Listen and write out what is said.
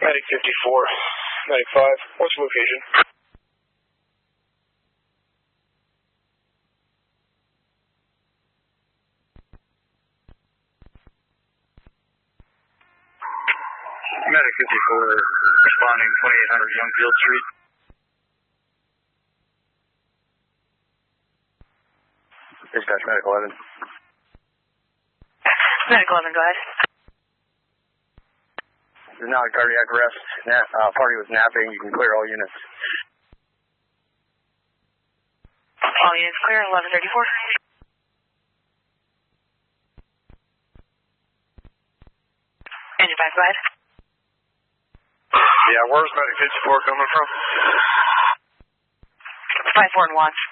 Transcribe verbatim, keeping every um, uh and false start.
Medic fifty-four, Medic five, what's the location? Medic fifty-four, responding twenty-eight hundred Youngfield Street. Dispatch, Medic eleven. Medic eleven, go ahead. This is not a cardiac arrest. Na- uh, party was napping. You can clear all units. All units clear, eleven thirty-four. Engine five, go ahead. Yeah, where's Medic fifty-four coming from? five four and watch.